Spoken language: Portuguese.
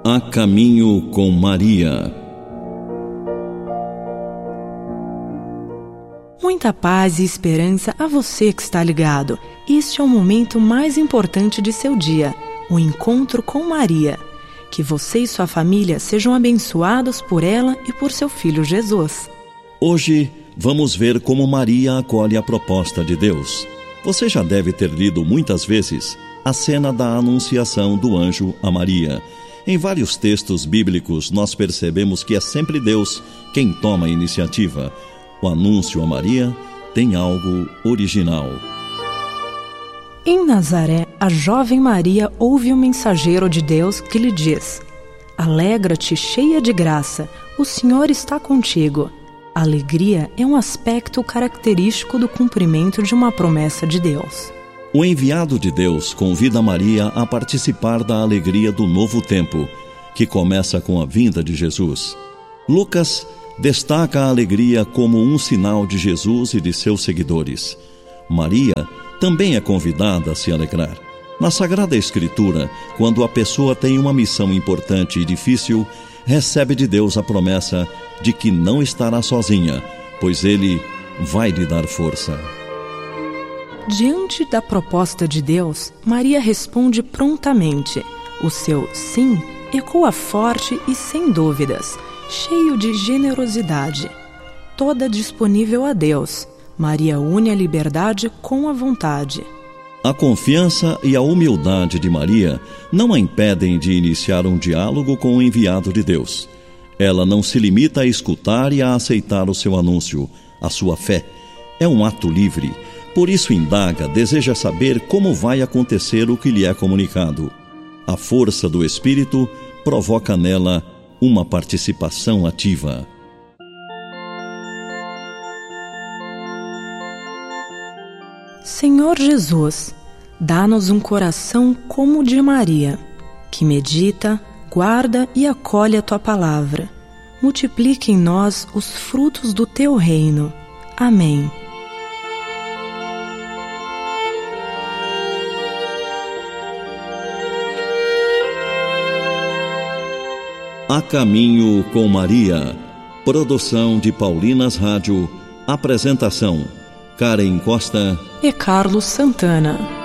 A Caminho com Maria. Muita paz e esperança a você que está ligado. Este é o momento mais importante de seu dia, o encontro com Maria. Que você e sua família sejam abençoados por ela e por seu filho Jesus. Hoje vamos ver como Maria acolhe a proposta de Deus. Você já deve ter lido muitas vezes a cena da anunciação do anjo a Maria. Em vários textos bíblicos nós percebemos que é sempre Deus quem toma a iniciativa. O anúncio a Maria tem algo original. Em Nazaré, a jovem Maria ouve o mensageiro de Deus que lhe diz: Alegra-te, cheia de graça, o Senhor está contigo. A alegria é um aspecto característico do cumprimento de uma promessa de Deus. O enviado de Deus convida Maria a participar da alegria do novo tempo, que começa com a vinda de Jesus. Lucas destaca a alegria como um sinal de Jesus e de seus seguidores. Maria também é convidada a se alegrar. Na Sagrada Escritura, quando a pessoa tem uma missão importante e difícil, recebe de Deus a promessa de que não estará sozinha, pois Ele vai lhe dar força. Diante da proposta de Deus, Maria responde prontamente. O seu sim ecoa forte e sem dúvidas, cheio de generosidade. Toda disponível a Deus, Maria une a liberdade com a vontade. A confiança e a humildade de Maria não a impedem de iniciar um diálogo com o enviado de Deus. Ela não se limita a escutar e a aceitar o seu anúncio. A sua fé é um ato livre. Por isso indaga, deseja saber como vai acontecer o que lhe é comunicado. A força do Espírito provoca nela uma participação ativa. Senhor Jesus, dá-nos um coração como o de Maria, que medita, guarda e acolhe a Tua palavra. Multiplique em nós os frutos do Teu reino. Amém. A Caminho com Maria. Produção de Paulinas Rádio. Apresentação: Karen Costa e Carlos Santana.